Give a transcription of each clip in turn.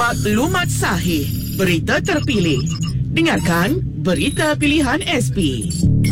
Maklumat sahih, berita terpilih. Dengarkan Berita Pilihan SP.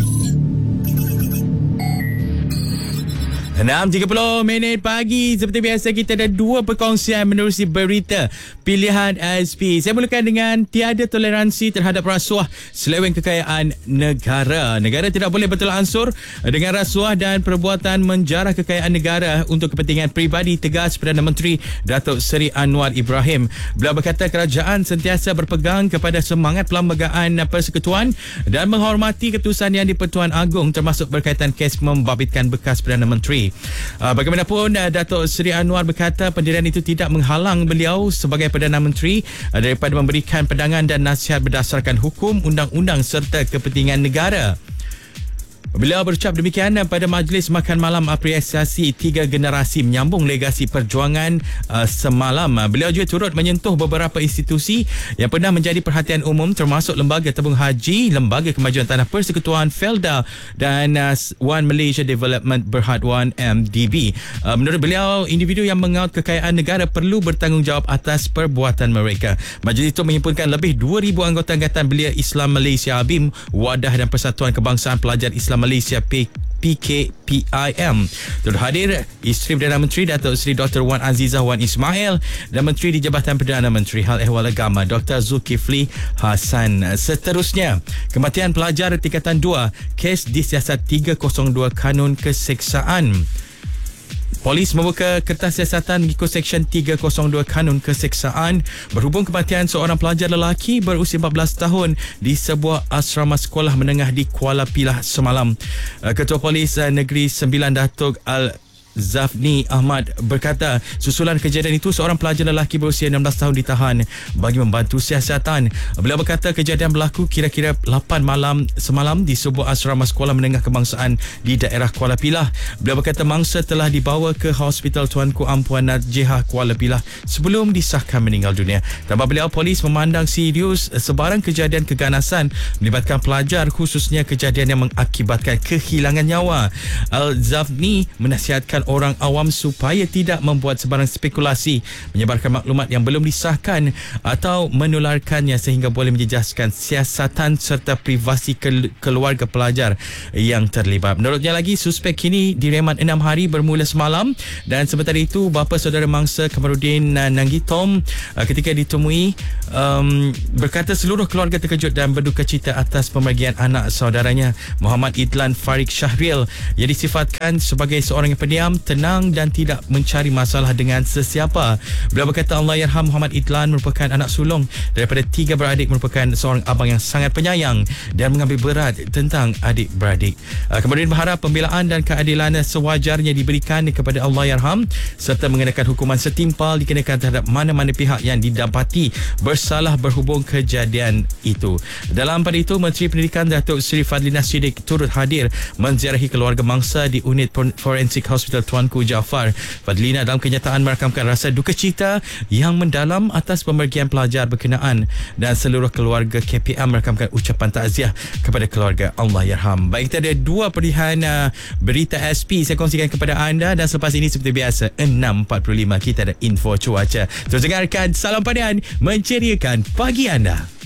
6.30 pagi. Seperti biasa, kita ada dua perkongsian menerusi Berita Pilihan SP. Saya mulakan dengan tiada toleransi terhadap rasuah seleweng kekayaan negara. Negara tidak boleh bertolak ansur dengan rasuah dan perbuatan menjarah kekayaan negara untuk kepentingan peribadi, tegas Perdana Menteri Datuk Seri Anwar Ibrahim. Beliau berkata kerajaan sentiasa berpegang kepada semangat Perlembagaan Persekutuan dan menghormati keputusan Yang di-Pertuan Agong, termasuk berkaitan kes membabitkan bekas Perdana Menteri. Bagaimanapun, Datuk Seri Anwar berkata pendirian itu tidak menghalang beliau sebagai Perdana Menteri daripada memberikan pandangan dan nasihat berdasarkan hukum, undang-undang serta kepentingan negara. Beliau berucap demikian pada majlis makan malam apresiasi 3 generasi menyambung legasi perjuangan semalam. Beliau juga turut menyentuh beberapa institusi yang pernah menjadi perhatian umum, termasuk Lembaga Tabung Haji, Lembaga Kemajuan Tanah Persekutuan Felda dan One Malaysia Development Berhad One MDB. Menurut beliau, individu yang mengaut kekayaan negara perlu bertanggungjawab atas perbuatan mereka. Majlis itu menghimpunkan lebih 2,000 anggota Angkatan Belia Islam Malaysia ABIM, Wadah dan Persatuan Kebangsaan Pelajar Islam Malaysia PKPIM. Turut hadir Isteri Perdana Menteri Datuk Seri Dr. Wan Azizah Wan Ismail dan Menteri di Jabatan Perdana Menteri Hal Ehwal Agama Dr. Zulkifli Hasan. Seterusnya, kematian pelajar tingkatan 2, kes disiasat 302 Kanun Keseksaan. Polis membuka kertas siasatan mengikut Seksyen 302 Kanun Keseksaan berhubung kematian seorang pelajar lelaki berusia 14 tahun di sebuah asrama sekolah menengah di Kuala Pilah semalam. Ketua Polis Negeri Sembilan Datuk Zafni Ahmad berkata susulan kejadian itu seorang pelajar lelaki berusia 16 tahun ditahan bagi membantu siasatan. Beliau berkata kejadian berlaku kira-kira 8 malam semalam di sebuah asrama sekolah menengah kebangsaan di daerah Kuala Pilah. Beliau berkata mangsa telah dibawa ke Hospital Tuanku Ampuan Najihah Kuala Pilah sebelum disahkan meninggal dunia. Tambah beliau, polis memandang serius sebarang kejadian keganasan melibatkan pelajar, khususnya kejadian yang mengakibatkan kehilangan nyawa. Al-Zafni menasihatkan orang awam supaya tidak membuat sebarang spekulasi, menyebarkan maklumat yang belum disahkan atau menularkannya sehingga boleh menjejaskan siasatan serta privasi keluarga pelajar yang terlibat. Menurutnya lagi, suspek kini direman 6 hari bermula semalam, dan sementara itu bapa saudara mangsa Kamarudin Nanggitom ketika ditemui berkata seluruh keluarga terkejut dan berduka cita atas pemergian anak saudaranya Muhammad Idlan Farid Syahril yang disifatkan sebagai seorang yang pendiam, tenang dan tidak mencari masalah dengan sesiapa. Beliau berkata Allahyarham Muhammad Idlan merupakan anak sulung daripada 3 beradik, merupakan seorang abang yang sangat penyayang dan mengambil berat tentang adik-beradik. Kemudian berharap pembelaan dan keadilan sewajarnya diberikan kepada Allahyarham serta mengenakan hukuman setimpal dikenakan terhadap mana-mana pihak yang didapati bersalah berhubung kejadian itu. Dalam pada itu, Menteri Pendidikan Datuk Seri Fadlina Siddiq turut hadir menziarahi keluarga mangsa di unit forensik Hospital Tuanku Jaafar. Fadlina dalam kenyataan merakamkan rasa duka cita yang mendalam atas pemergian pelajar berkenaan dan seluruh keluarga KPM merakamkan ucapan takziah kepada keluarga Allahyarham. Baik, kita ada 2 pilihan berita SP saya kongsikan kepada anda, dan selepas ini seperti biasa 6.45 kita ada info cuaca. Terus dengarkan Salam Padan menceriakan pagi anda.